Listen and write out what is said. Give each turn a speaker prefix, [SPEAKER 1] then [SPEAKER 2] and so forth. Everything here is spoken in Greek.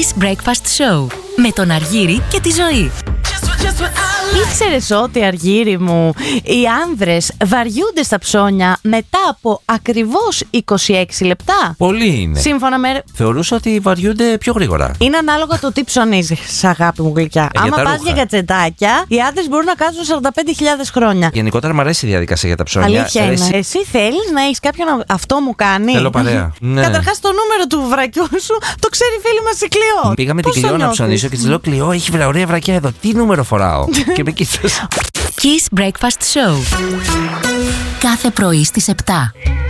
[SPEAKER 1] Kiss Breakfast Show με τον Αργύρη και τη Ζωή.
[SPEAKER 2] Ήξερες ότι, Αργύρη μου, οι άνδρες βαριούνται στα ψώνια μετά από ακριβώς 26 λεπτά?
[SPEAKER 3] Πολύ είναι.
[SPEAKER 2] Σύμφωνα με...
[SPEAKER 3] Θεωρούσα ότι βαριούνται πιο γρήγορα.
[SPEAKER 2] Είναι ανάλογα το τι ψωνίζεις, αγάπη μου γλυκιά. Άμα
[SPEAKER 3] τα
[SPEAKER 2] πας
[SPEAKER 3] ρούχα.
[SPEAKER 2] για κατσετάκια, οι άντρες μπορούν να κάτσουν 45.000 χρόνια.
[SPEAKER 3] Γενικότερα μου αρέσει η διαδικασία για τα ψώνια.
[SPEAKER 2] Αλήθεια είναι. Εσύ θέλεις να έχεις κάποιον αυτό μου κάνει?
[SPEAKER 3] Θέλω παρέα. Ναι.
[SPEAKER 2] Καταρχάς το νούμερο του βρακιού σου το ξέρει η φίλη μας η Κλειό.
[SPEAKER 3] Πήγα με την
[SPEAKER 2] Πώς
[SPEAKER 3] Κλειό
[SPEAKER 2] το
[SPEAKER 3] να
[SPEAKER 2] νιώθεις?
[SPEAKER 3] ψωνίσω και της λέω: Κλειό, έχει ωραία βρακιά εδώ. Τι νούμερο φοράω? Και με κοίτασε.
[SPEAKER 1] Kiss Breakfast Show. Κάθε πρωί στις 7.